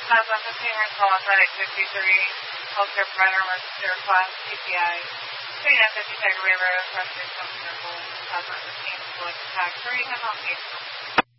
Has a 15-minute call outside at 53, healthcare provider emergency request, PCI, St. Anthony Tiger River, Preston, Circle, Southwest 15, select attack, 30 10 on case.